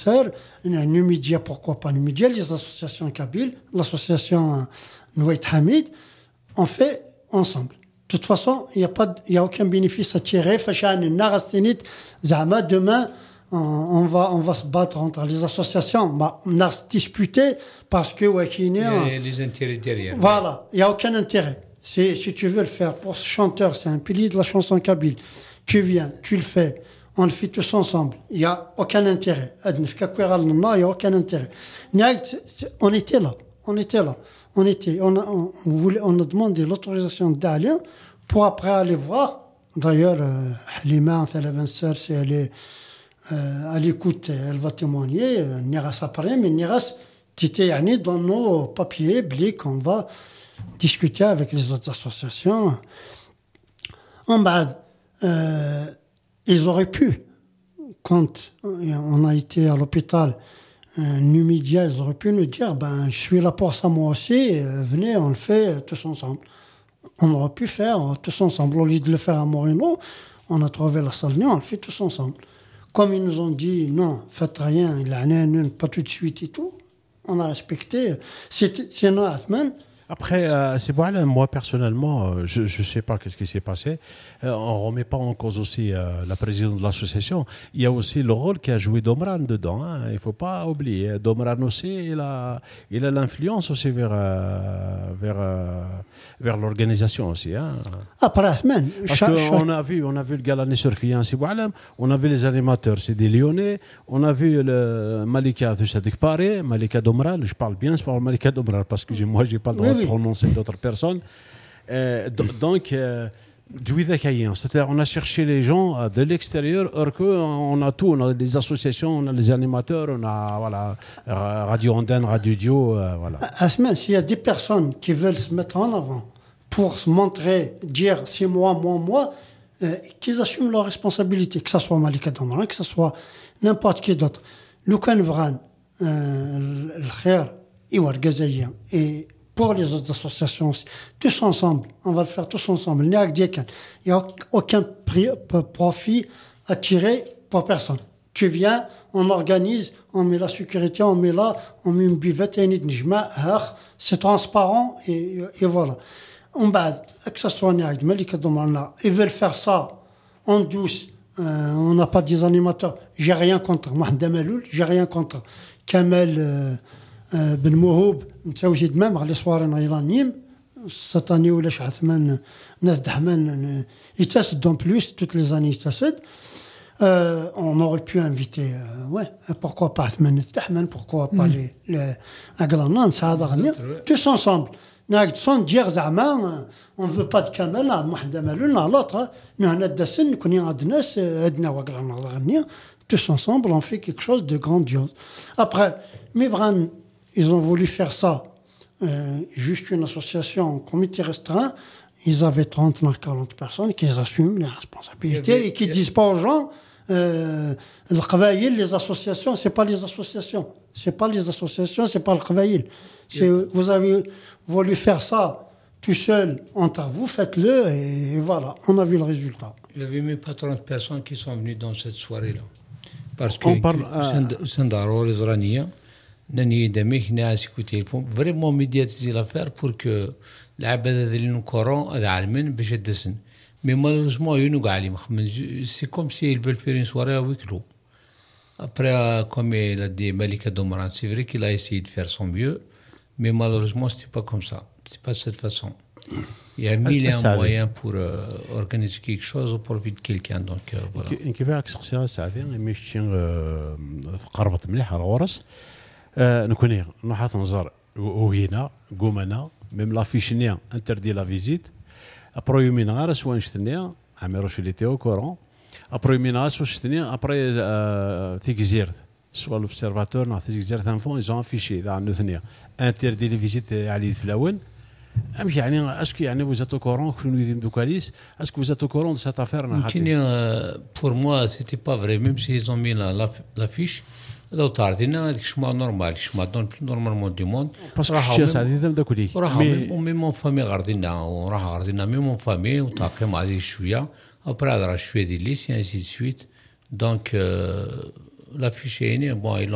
Sœur, Numidia, pourquoi pas Numidia, les associations kabyles, l'association Nouait Hamid, on fait ensemble. De toute façon, il n'y a aucun bénéfice à tirer. Demain, on va se battre entre les associations. On a disputé parce que... les intérêts derrière. Voilà, il n'y a aucun intérêt. Si tu veux le faire pour ce chanteur, c'est un pilier de la chanson kabyle. Tu viens, tu le fais, on le fait tous ensemble. Il n'y a aucun intérêt. Il n'y a aucun intérêt. On était là. On a demandé l'autorisation d'Alien pour après aller voir. D'ailleurs, Halima, la sœur, si elle est à l'écoute, elle va témoigner. Niras après, mais Niras, c'était dans nos papiers, blic, on va discuter avec les autres associations. En bas, ils auraient pu, quand on a été à l'hôpital, Numidia, ils auraient pu nous dire, je suis là pour ça moi aussi, venez, on le fait tous ensemble. On aurait pu faire tous ensemble. Au lieu de le faire à Moreno, on a trouvé la salle, on le fait tous ensemble. Comme ils nous ont dit, non, faites rien, pas tout de suite et tout, on a respecté. C'est notre Atman. Après, c'est bon, moi personnellement, je ne sais pas qu'est-ce qui s'est passé. On ne remet pas en cause aussi la présidente de l'association. Il y a aussi le rôle qu'a joué Domran dedans. Il ne faut pas oublier. Domran aussi, il a l'influence aussi vers l'organisation aussi. Après, Ahmed, parce qu'on a vu le Galani Surfian, on a vu les animateurs, c'est des Lyonnais. On a vu le Malika Paris, Malika Domran. Je parle bien, c'est pas Malika Domran parce que moi, je n'ai pas le droit de prononcer d'autres personnes. Donc, c'est-à-dire on a cherché les gens de l'extérieur, or qu'on a tout, on a des associations, on a les animateurs, on a Radio Andenne, Radio Dio, voilà. Asma, s'il y a des personnes qui veulent se mettre en avant pour se montrer, dire c'est moi, qu'ils assument leurs responsabilités, que ce soit Malika Domran, que ce soit n'importe qui d'autre. Lukan Vran, le Khair, Iwar Gazaïen, et pour les autres associations aussi, tous ensemble, on va le faire tous ensemble. Il n'y a aucun profit à tirer pour personne. Tu viens, on organise, on met la sécurité, on met une buvette, c'est transparent et voilà. On bat, que ce soit ils veulent faire ça en douce. On n'a pas des animateurs. J'ai rien contre Mohamed Maloul, j'ai rien contre Kamel Ben Mouhoub, متواجد même les soirées iraniennes. Cette année où les Chathman, Nef Dahman, ils testent en plus, toutes les années ils testent. On aurait pu inviter, pourquoi pas Ahmed Dahman, pourquoi pas les Aglanan, ça a gagné. Tous ensemble. Sans dire Zaman, on ne veut pas de Kamel, Mohamed Maloul, l'autre. Nous, on a des scènes, nous connaissons Adnes, Edna ou Aglanan, tous ensemble, on fait quelque chose de grandiose. Après, Mibran, ils ont voulu faire ça, juste une association, un comité restreint. Ils avaient 39-40 personnes qui assument les responsabilités et qui ne disent pas aux gens, les associations, ce n'est pas les associations. Ce n'est pas les associations, ce n'est pas le Khabaïl. Vous avez voulu faire ça tout seul, entre vous, faites-le, et voilà, on a vu le résultat. Il n'y avait même pas 30 personnes qui sont venues dans cette soirée-là. Parce que Sandaro, les Iraniens, Nani Damik, écouté, il faut vraiment médiatiser l'affaire pour que l'abad de Coran à l'Allemagne béchedessin. Mais malheureusement, c'est comme s'ils veulent faire une soirée à huis clos. Après, comme il a dit Malika Domran, c'est vrai qu'il a essayé de faire son mieux, mais malheureusement, ce n'est pas comme ça. Ce n'est pas de cette façon. Il y a mille et un moyens pour organiser quelque chose au profit de quelqu'un. Donc, voilà. كيف راك سقسيها ساعتين ماشي قربت مليح على الغرس نكوني نحط نظر وهنا قومنا ميم لافيشنيا انتردي لا فيزيت ابرو يومين غير سوا نشتنيا عميروش اللي تيو كورون ابرو يومين غير سوا نشتنيا ابري تيكزيرت سوا لوبسيرفاتور نا تيكزيرت انفون ايزون افيشي ذا نثنيا انتردي لي فيزيت علي فلاون امشي يعني اسكو يعني vous êtes au courant que nous disons Ducalis est-ce que vous êtes au courant de cette affaire pour moi c'était pas vrai même s'ils ont mis l'affiche لو تعرضينا هذيك شما نورمال شما دون نورمالمون دي موند باسكو الشيء سعدي ذم داكولي مي مون فامي غاردينا وراح غاردينا مي مون فامي وتاقي مع هذيك شويه ابري هضره شويه ديال لي سي انسي دو سويت دونك لافيش يعني بون